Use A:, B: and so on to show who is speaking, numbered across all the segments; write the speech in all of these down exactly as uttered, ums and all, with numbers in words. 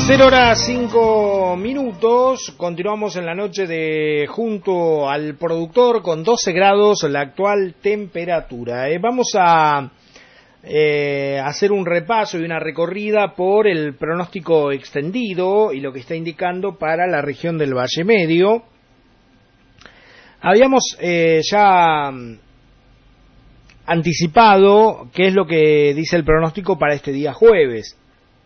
A: cero horas cinco minutos, continuamos en la noche de Junto al Productor con doce grados la actual temperatura. Eh, vamos a eh, hacer un repaso y una recorrida por el pronóstico extendido y lo que está indicando para la región del Valle Medio. Habíamos eh, ya anticipado qué es lo que dice el pronóstico para este día jueves.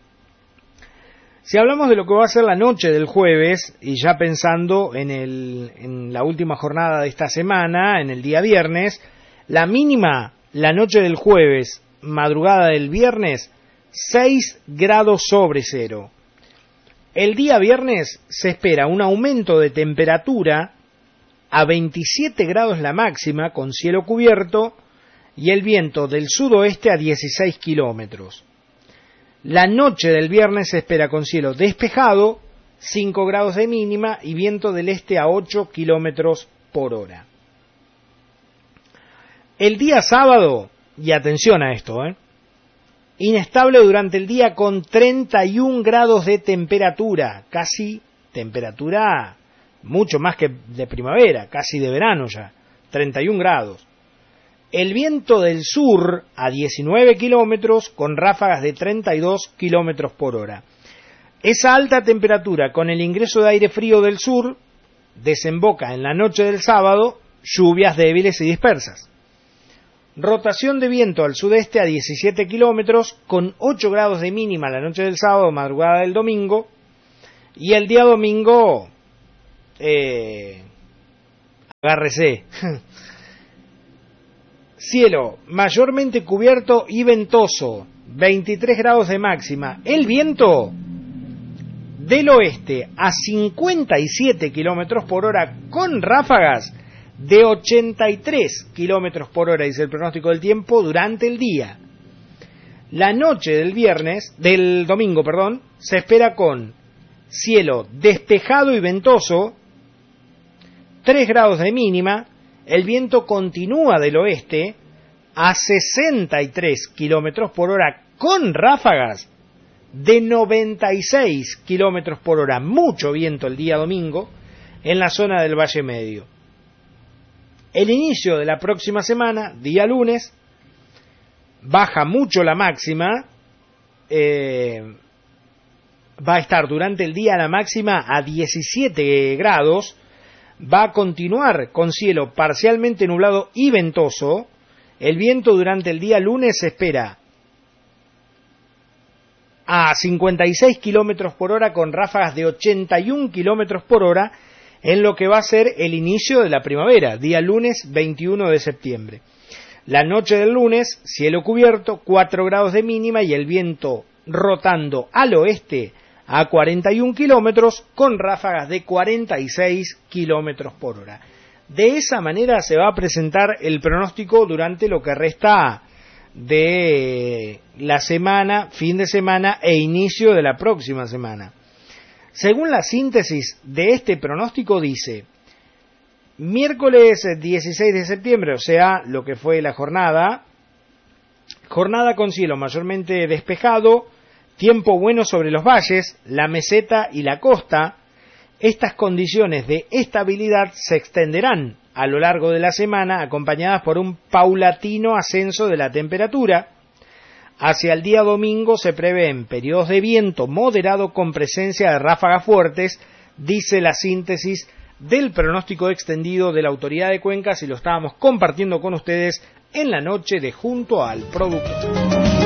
A: Si hablamos de lo que va a ser la noche del jueves, y ya pensando en, el, en la última jornada de esta semana, en el día viernes, la mínima, la noche del jueves, madrugada del viernes, seis grados sobre cero. El día viernes se espera un aumento de temperatura a veintisiete grados la máxima, con cielo cubierto, y el viento del sudoeste a dieciséis kilómetros. La noche del viernes se espera con cielo despejado, cinco grados de mínima y viento del este a ocho kilómetros por hora. El día sábado, y atención a esto, ¿eh? inestable durante el día con treinta y un grados de temperatura, casi temperatura mucho más que de primavera, casi de verano ya, treinta y un grados. El viento del sur a diecinueve kilómetros con ráfagas de treinta y dos kilómetros por hora. Esa alta temperatura con el ingreso de aire frío del sur desemboca en la noche del sábado lluvias débiles y dispersas. Rotación de viento al sudeste a diecisiete kilómetros con ocho grados de mínima la noche del sábado, madrugada del domingo. Y el día domingo, eh, agárrese. Cielo mayormente cubierto y ventoso, veintitrés grados de máxima. El viento del oeste a cincuenta y siete kilómetros por hora con ráfagas de ochenta y tres kilómetros por hora, dice el pronóstico del tiempo, durante el día. La noche del viernes, del domingo, perdón, se espera con cielo despejado y ventoso, tres grados de mínima. El viento continúa del oeste a sesenta y tres kilómetros por hora con ráfagas de noventa y seis kilómetros por hora. Mucho viento el día domingo en la zona del Valle Medio. El inicio de la próxima semana, día lunes, baja mucho la máxima. Eh, va a estar durante el día la máxima a diecisiete grados. Va a continuar con cielo parcialmente nublado y ventoso. El viento durante el día lunes se espera a cincuenta y seis kilómetros por hora con ráfagas de ochenta y un kilómetros por hora en lo que va a ser el inicio de la primavera, día lunes veintiuno de septiembre. La noche del lunes, cielo cubierto, cuatro grados de mínima y el viento rotando al oeste a cuarenta y un kilómetros con ráfagas de cuarenta y seis kilómetros por hora. De esa manera se va a presentar el pronóstico durante lo que resta de la semana, fin de semana e inicio de la próxima semana. Según la síntesis de este pronóstico dice, miércoles dieciséis de septiembre, o sea, lo que fue la jornada, jornada con cielo mayormente despejado, tiempo bueno sobre los valles, la meseta y la costa. Estas condiciones de estabilidad se extenderán a lo largo de la semana, acompañadas por un paulatino ascenso de la temperatura. Hacia el día domingo se prevén periodos de viento moderado con presencia de ráfagas fuertes, dice la síntesis del pronóstico extendido de la Autoridad de Cuencas, y lo estábamos compartiendo con ustedes en la noche de Junto al Productor.